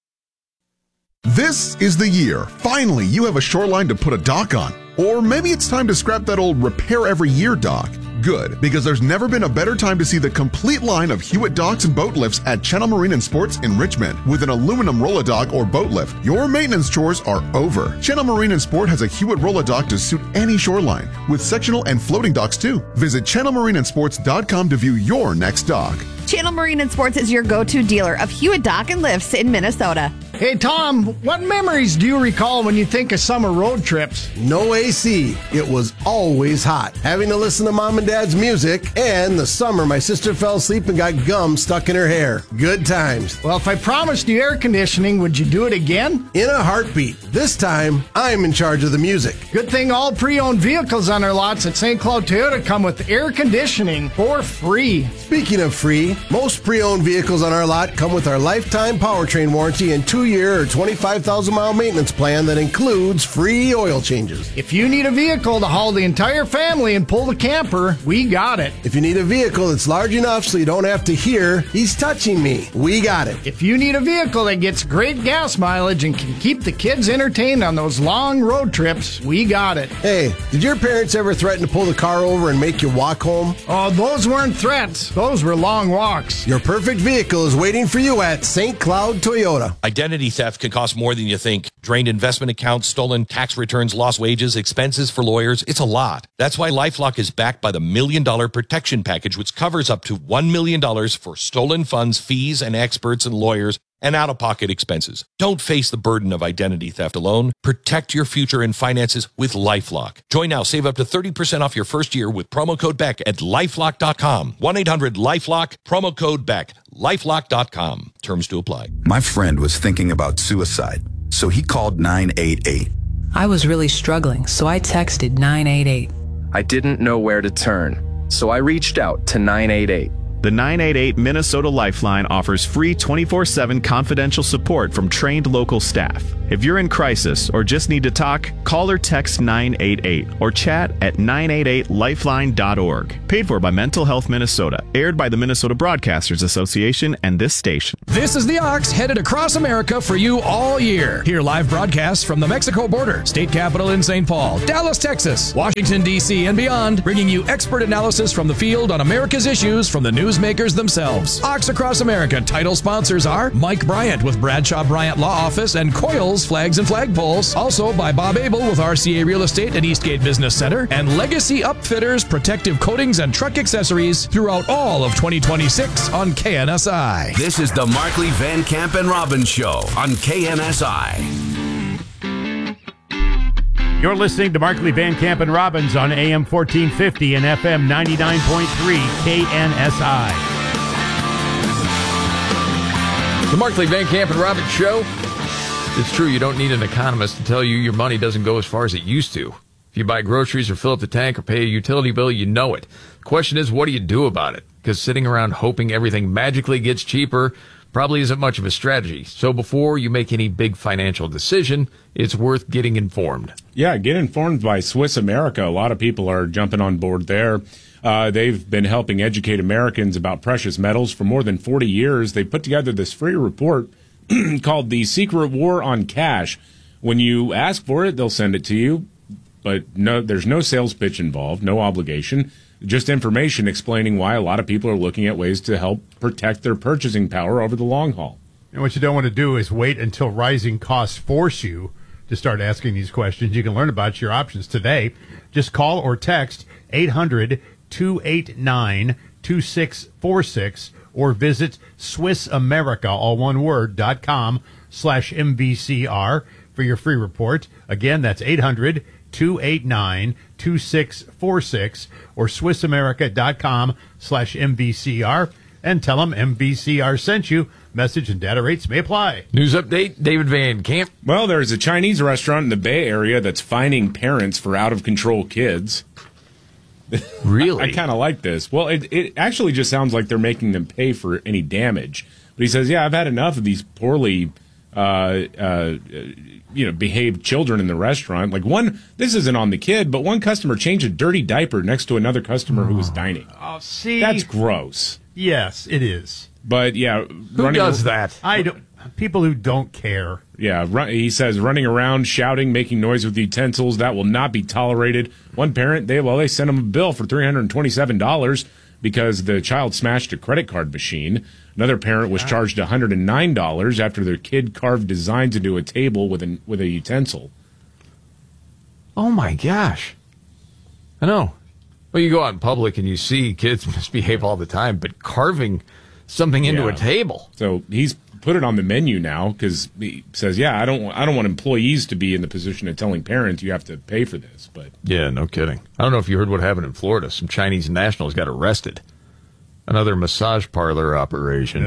This is the year. Finally, you have a shoreline to put a dock on. Or maybe it's time to scrap that old repair every year dock. Good, because there's never been a better time to see the complete line of Hewitt docks and boat lifts at Channel Marine and Sports in Richmond. With an aluminum roll-a-dock or boat lift, your maintenance chores are over. Channel Marine and Sport has a Hewitt roll-a-dock to suit any shoreline, with sectional and floating docks too. Visit channelmarineandsports.com to view your next dock. Channel Marine and Sports is your go-to dealer of Hewitt Dock and Lifts in Minnesota. Hey, Tom, what memories do you recall when you think of summer road trips? No AC. It was always hot. Having to listen to Mom and Dad's music, and the summer my sister fell asleep and got gum stuck in her hair. Good times. Well, if I promised you air conditioning, would you do it again? In a heartbeat. This time, I'm in charge of the music. Good thing all pre-owned vehicles on our lots at St. Cloud Toyota come with air conditioning for free. Speaking of free, most pre-owned vehicles on our lot come with our lifetime powertrain warranty and 2-year or 25,000-mile maintenance plan that includes free oil changes. If you need a vehicle to haul the entire family and pull the camper, we got it. If you need a vehicle that's large enough so you don't have to hear, he's touching me, we got it. If you need a vehicle that gets great gas mileage and can keep the kids entertained on those long road trips, we got it. Hey, did your parents ever threaten to pull the car over and make you walk home? Oh, those weren't threats. Those were long walks. Your perfect vehicle is waiting for you at St. Cloud Toyota. Identity theft can cost more than you think. Drained investment accounts, stolen tax returns, lost wages, expenses for lawyers. It's a lot. That's why LifeLock is backed by the $1 Million Protection Package, which covers up to $1 million for stolen funds, fees, and experts and lawyers, and out-of-pocket expenses. Don't face the burden of identity theft alone. Protect your future and finances with LifeLock. Join now. Save up to 30% off your first year with promo code BECK at LifeLock.com. 1-800-LifeLock, promo code BECK. LifeLock.com. Terms to apply. My friend was thinking about suicide, so he called 988. I was really struggling, so I texted 988. I didn't know where to turn, so I reached out to 988. The 988 Minnesota Lifeline offers free 24/7 confidential support from trained local staff. If you're in crisis or just need to talk, call or text 988 or chat at 988lifeline.org. Paid for by Mental Health Minnesota. Aired by the Minnesota Broadcasters Association and this station. This is the Ox headed across America for you all year. Hear live broadcasts from the Mexico border, state capital in St. Paul, Dallas, Texas, Washington, D.C., and beyond, bringing you expert analysis from the field on America's issues from the newsmakers themselves. Ox Across America title sponsors are Mike Bryant with Bradshaw Bryant Law Office and Coils Flags and Flagpoles. Also by Bob Abel with RCA Real Estate and Eastgate Business Center, and Legacy Upfitters, protective coatings and truck accessories throughout all of 2026 on KNSI. This is the Markley, Van Camp, and Robbins Show on KNSI. You're listening to Markley, Van Camp, and Robbins on AM 1450 and FM 99.3 KNSI. The Markley, Van Camp, and Robbins Show. It's true, you don't need an economist to tell you your money doesn't go as far as it used to. If you buy groceries or fill up the tank or pay a utility bill, you know it. The question is, what do you do about it? Because sitting around hoping everything magically gets cheaper probably isn't much of a strategy. So before you make any big financial decision, it's worth getting informed. Yeah, get informed by Swiss America. A lot of people are jumping on board there. They've been helping educate Americans about precious metals for more than 40 years. They put together this free report called The Secret War on Cash. When you ask for it, they'll send it to you. But no, there's no sales pitch involved, no obligation, just information explaining why a lot of people are looking at ways to help protect their purchasing power over the long haul. And what you don't want to do is wait until rising costs force you to start asking these questions. You can learn about your options today. Just call or text 800-289-2646 or visit SwissAmerica, all one word, .com/MVCR for your free report. Again, that's 800-289-2646 or SwissAmerica.com/MVCR, and tell them MVCR sent you. Message and data rates may apply. News update, David Van Camp. Well, there's a Chinese restaurant in the Bay Area that's fining parents for out-of-control kids. Really? I kind of like this. Well, it actually just sounds like they're making them pay for any damage. But he says, yeah, I've had enough of these poorly behaved children in the restaurant. Like this isn't on the kid, but one customer changed a dirty diaper next to another customer who was dining. Oh, see? That's gross. Yes, it is. But yeah, who does that? People who don't care. Yeah, he says running around, shouting, making noise with utensils, that will not be tolerated. One parent, they sent him a bill for $327 because the child smashed a credit card machine. Another parent was charged $109 after their kid carved designs into a table with a utensil. Oh my gosh. I know. Well, you go out in public and you see kids misbehave all the time, but carving something into a table. So he's put it on the menu now because he says, yeah, I don't want employees to be in the position of telling parents you have to pay for this. But yeah, no kidding. I don't know if you heard what happened in Florida. Some Chinese nationals got arrested. Another massage parlor operation.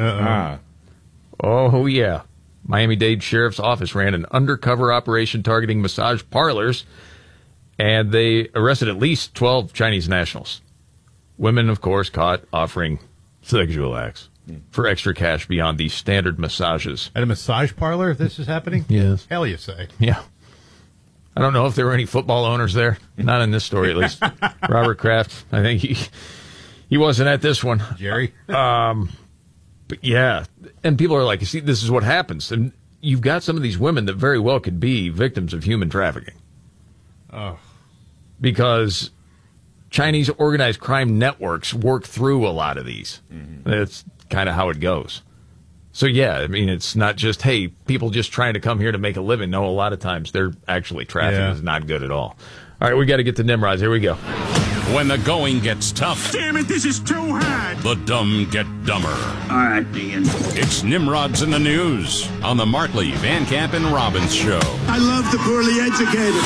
Oh, yeah. Miami-Dade Sheriff's Office ran an undercover operation targeting massage parlors, and they arrested at least 12 Chinese nationals. Women, of course, caught offering sexual acts for extra cash beyond the standard massages. At a massage parlor, this is happening? Yes. Hell, you say. Yeah. I don't know if there were any football owners there. Not in this story, at least. Robert Kraft, I think he wasn't at this one. Jerry? But yeah. And people are like, you see, this is what happens. And you've got some of these women that very well could be victims of human trafficking. Oh. Because Chinese organized crime networks work through a lot of these. Mm-hmm. That's kind of how it goes. So, yeah, I mean, it's not just, hey, people just trying to come here to make a living. No, a lot of times they're actually trafficking is not good at all. All right, we got to get to Nimrods. Here we go. When the going gets tough. Damn it, this is too hard. The dumb get dumber. All right, Dean. It's Nimrods in the News on the Markley, Van Camp, and Robbins Show. I love the poorly educated.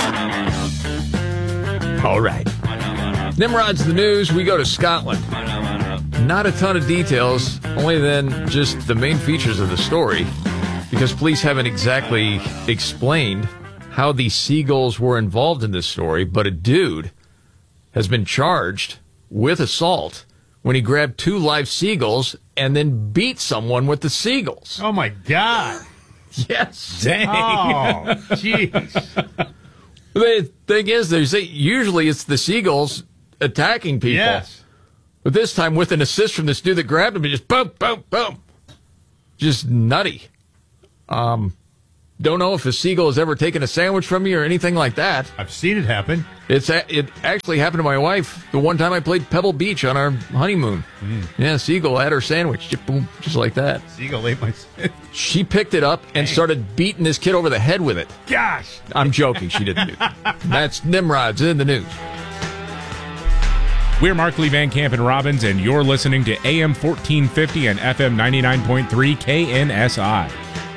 All right. Nimrod's the News. We go to Scotland. Not a ton of details, only then just the main features of the story, because police haven't exactly explained how the seagulls were involved in this story, but a dude has been charged with assault when he grabbed 2 live seagulls and then beat someone with the seagulls. Oh, my God. Yes. Dang. Oh, jeez. The thing is, usually it's the seagulls attacking people. Yes. But this time with an assist from this dude that grabbed him, and just boom, boom, boom. Just nutty. Don't know if a seagull has ever taken a sandwich from you or anything like that. I've seen it happen. It actually happened to my wife the one time I played Pebble Beach on our honeymoon. Yeah, seagull had her sandwich, just, boom, just like that. Seagull ate my sandwich. She picked it up and started beating this kid over the head with it. Gosh. I'm joking. She didn't do that. That's Nimrod's in the news. We're Markley, Van Camp, and Robbins, and you're listening to AM 1450 and FM 99.3 KNSI.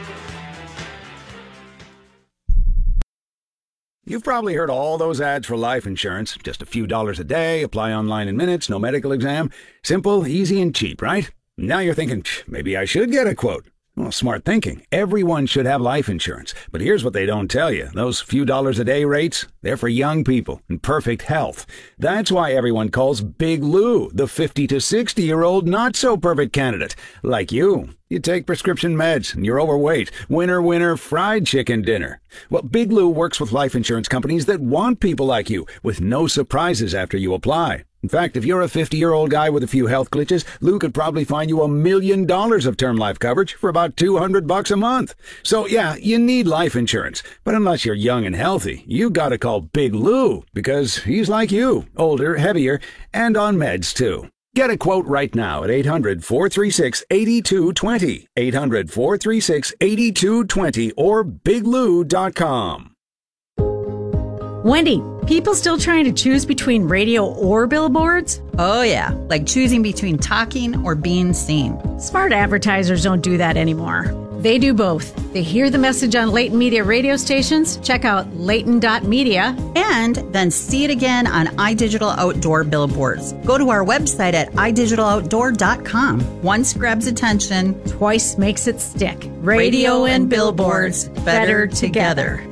You've probably heard all those ads for life insurance. Just a few dollars a day, apply online in minutes, no medical exam. Simple, easy, and cheap, right? Now you're thinking, maybe I should get a quote. Well, smart thinking. Everyone should have life insurance. But here's what they don't tell you. Those few dollars a day rates, they're for young people in perfect health. That's why everyone calls Big Lou the 50 to 60-year-old not-so-perfect candidate. Like you. You take prescription meds and you're overweight. Winner, fried chicken dinner. Well, Big Lou works with life insurance companies that want people like you with no surprises after you apply. In fact, if you're a 50-year-old guy with a few health glitches, Lou could probably find you $1 million of term life coverage for about $200 a month. So yeah, you need life insurance. But unless you're young and healthy, you gotta call Big Lou because he's like you, older, heavier, and on meds too. Get a quote right now at 800-436-8220, 800-436-8220, or biglou.com. Wendy, people still trying to choose between radio or billboards? Oh, yeah, like choosing between talking or being seen. Smart advertisers don't do that anymore. They do both. They hear the message on Leighton Media radio stations, check out Leighton.media, and then see it again on iDigital Outdoor billboards. Go to our website at idigitaloutdoor.com. Once grabs attention, twice makes it stick. Radio and billboards better together.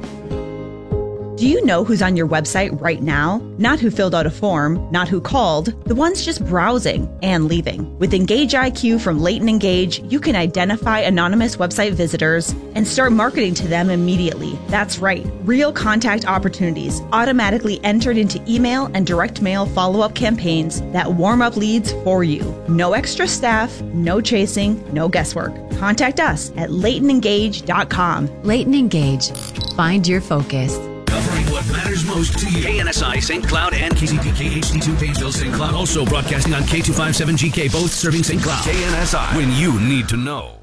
Do you know who's on your website right now? Not who filled out a form, not who called, the ones just browsing and leaving. With Engage IQ from Leighton Engage, you can identify anonymous website visitors and start marketing to them immediately. That's right, real contact opportunities automatically entered into email and direct mail follow-up campaigns that warm up leads for you. No extra staff, no chasing, no guesswork. Contact us at LeightonEngage.com. Leighton Engage. Find your focus. Covering what matters most to you. KNSI St. Cloud and KCPK HD2 Painesville St. Cloud. Also broadcasting on K257GK, both serving St. Cloud. KNSI, when you need to know.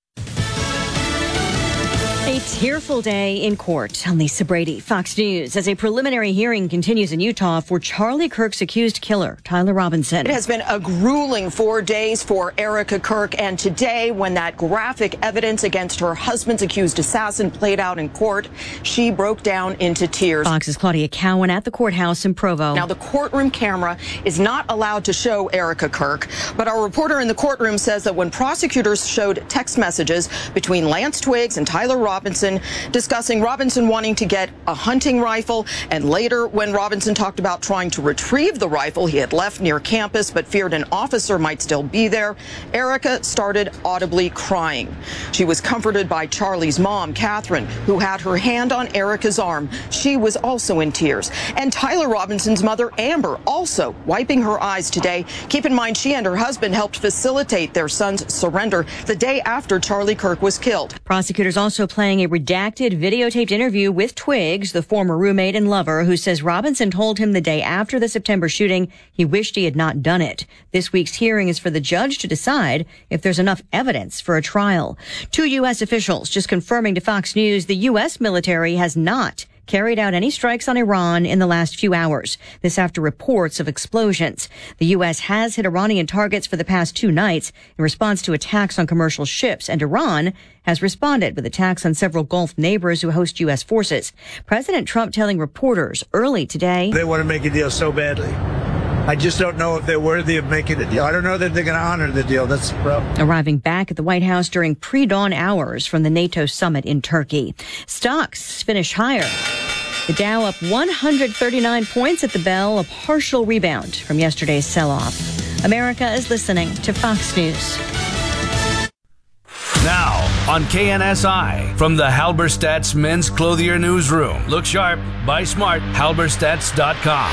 A tearful day in court. I'm Lisa Brady, Fox News. As a preliminary hearing continues in Utah for Charlie Kirk's accused killer, Tyler Robinson. It has been a grueling 4 days for Erica Kirk, and today, when that graphic evidence against her husband's accused assassin played out in court, she broke down into tears. Fox's Claudia Cowan at the courthouse in Provo. Now, the courtroom camera is not allowed to show Erica Kirk, but our reporter in the courtroom says that when prosecutors showed text messages between Lance Twiggs and Tyler Robinson discussing Robinson wanting to get a hunting rifle, and later when Robinson talked about trying to retrieve the rifle he had left near campus but feared an officer might still be there, Erica started audibly crying. She was comforted by Charlie's mom, Catherine, who had her hand on Erica's arm. She was also in tears. And Tyler Robinson's mother, Amber, also wiping her eyes today. Keep in mind, she and her husband helped facilitate their son's surrender the day after Charlie Kirk was killed. Prosecutors also playing a redacted videotaped interview with Twiggs, the former roommate and lover, who says Robinson told him the day after the September shooting he wished he had not done it. This week's hearing is for the judge to decide if there's enough evidence for a trial. 2 U.S. officials just confirming to Fox News the U.S. military has not carried out any strikes on Iran in the last few hours. This after reports of explosions. The U.S. has hit Iranian targets for the past 2 nights in response to attacks on commercial ships, and Iran has responded with attacks on several Gulf neighbors who host U.S. forces. President Trump telling reporters early today, they want to make a deal so badly. I just don't know if they're worthy of making a deal. I don't know that they're going to honor the deal. That's the problem. Arriving back at the White House during pre-dawn hours from the NATO summit in Turkey. Stocks finished higher. The Dow up 139 points at the bell, a partial rebound from yesterday's sell-off. America is listening to Fox News. Now on KNSI from the Halberstadt's Men's Clothier Newsroom. Look sharp, buy smart, halberstadts.com.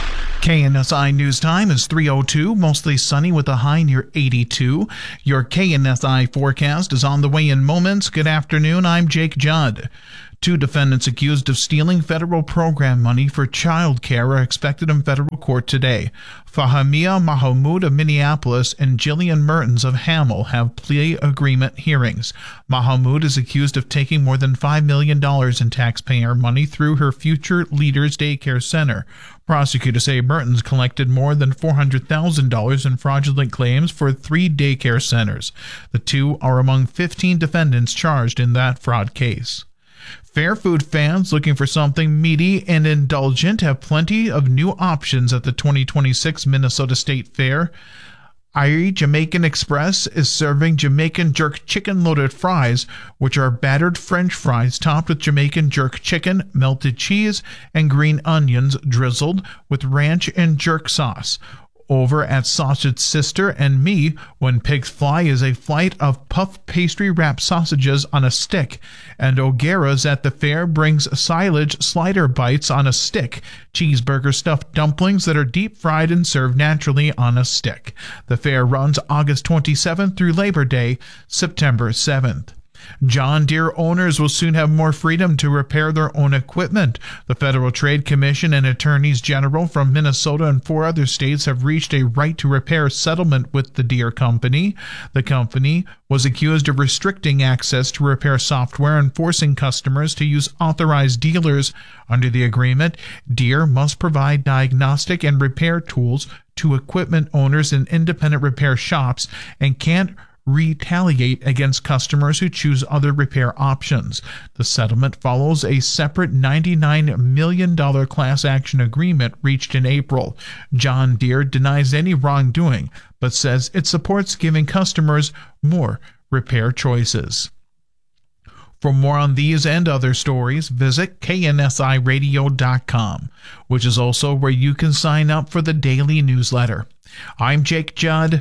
KNSI News Time is 3:02, mostly sunny with a high near 82. Your KNSI forecast is on the way in moments. Good afternoon, I'm Jake Judd. 2 defendants accused of stealing federal program money for child care are expected in federal court today. Fahimia Mahmoud of Minneapolis and Jillian Mertens of Hamel have plea agreement hearings. Mahmoud is accused of taking more than $5 million in taxpayer money through her Future Leaders Daycare Center. Prosecutors say Mertens collected more than $400,000 in fraudulent claims for 3 daycare centers. The 2 are among 15 defendants charged in that fraud case. Fair food fans looking for something meaty and indulgent have plenty of new options at the 2026 Minnesota State Fair. Irie Jamaican Express is serving Jamaican jerk chicken loaded fries, which are battered French fries topped with Jamaican jerk chicken, melted cheese, and green onions drizzled with ranch and jerk sauce. Over at Sausage Sister and Me, When Pigs Fly is a flight of puff pastry wrapped sausages on a stick, and O'Gara's at the fair brings silage slider bites on a stick, cheeseburger stuffed dumplings that are deep fried and served naturally on a stick. The fair runs August 27th through Labor Day, September 7th. John Deere owners will soon have more freedom to repair their own equipment. The Federal Trade Commission and attorneys general from Minnesota and 4 other states have reached a right to repair settlement with the Deere Company. The company was accused of restricting access to repair software and forcing customers to use authorized dealers. Under the agreement, Deere must provide diagnostic and repair tools to equipment owners and independent repair shops and can't retaliate against customers who choose other repair options. The settlement follows a separate $99 million class action agreement reached in April. John Deere denies any wrongdoing, but says it supports giving customers more repair choices. For more on these and other stories, visit KNSIRadio.com, which is also where you can sign up for the daily newsletter. I'm Jake Judd,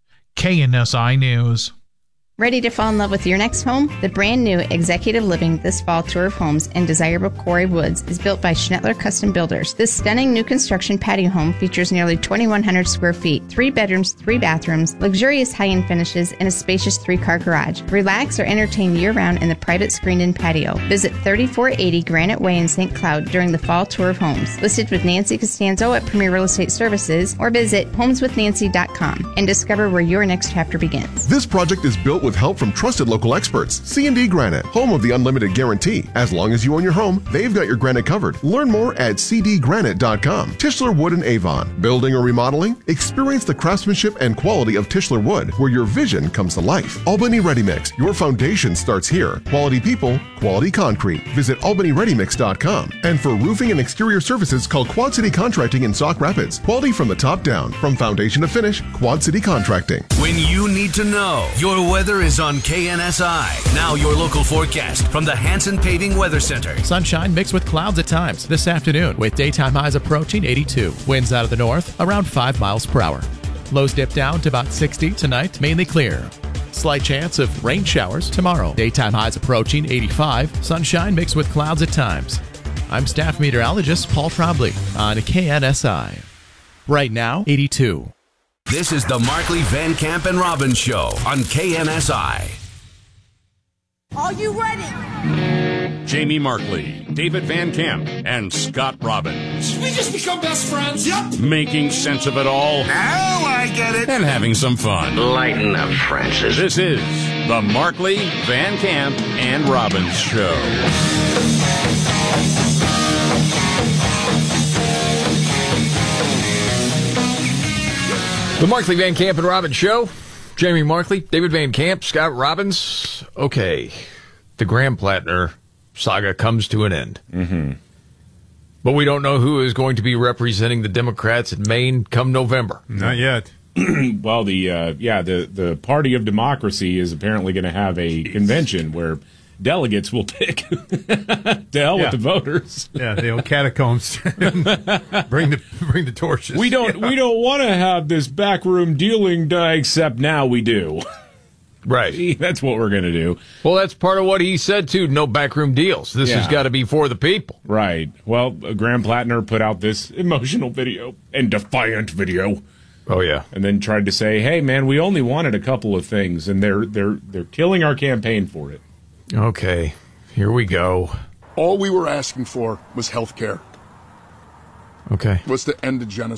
KNSI News. Ready to fall in love with your next home? The brand new Executive Living This Fall Tour of Homes in desirable Quarry Woods is built by Schnettler Custom Builders. This stunning new construction patio home features nearly 2,100 square feet, 3 bedrooms, 3 bathrooms, luxurious high-end finishes, and a spacious 3-car garage. Relax or entertain year-round in the private screened-in patio. Visit 3480 Granite Way in St. Cloud during the Fall Tour of Homes. Listed with Nancy Costanzo at Premier Real Estate Services, or visit homeswithnancy.com and discover where your next chapter begins. This project is built with help from trusted local experts. C&D Granite, home of the unlimited guarantee. As long as you own your home, they've got your granite covered. Learn more at cdgranite.com. Tischler Wood and Avon. Building or remodeling? Experience the craftsmanship and quality of Tischler Wood, where your vision comes to life. Albany Ready Mix. Your foundation starts here. Quality people, quality concrete. Visit albanyreadymix.com. And for roofing and exterior services, call Quad City Contracting in Sauk Rapids. Quality from the top down. From foundation to finish, Quad City Contracting. When you need to know, your weather is on KNSI. Now your local forecast from the Hanson Paving Weather Center. Sunshine mixed with clouds at times this afternoon with daytime highs approaching 82. Winds out of the north around 5 miles per hour. Lows dip down to about 60 tonight, mainly clear. Slight chance of rain showers tomorrow. Daytime highs approaching 85. Sunshine mixed with clouds at times. I'm staff meteorologist Paul Trombley on KNSI. Right now, 82. This is the Markley, Van Camp, and Robbins Show on KNSI. Are you ready? Jamie Markley, David Van Camp, and Scott Robbins. We just become best friends. Yep. Making sense of it all. Now I get it. And having some fun. Lighten up, Francis. This is the Markley, Van Camp, and Robbins Show. The Markley, Van Camp, and Robbins Show. Jamie Markley, David Van Camp, Scott Robbins. Okay, the Graham Plattner saga comes to an end. Mm-hmm. But we don't know who is going to be representing the Democrats in Maine come November. Not yet. Well, the Party of Democracy is apparently going to have a convention where delegates will pick. To hell with the voters. Yeah, the old catacombs. bring the torches. We don't want to have this backroom dealing, except now we do. Right. That's what we're going to do. Well, that's part of what he said, too. No backroom deals. This has got to be for the people. Right. Well, Graham Plattner put out this emotional video and defiant video. Oh, yeah. And then tried to say, hey, man, we only wanted a couple of things, and they're killing our campaign for it. Okay. Here we go. All we were asking for was health care. Okay. Was to end the genocide.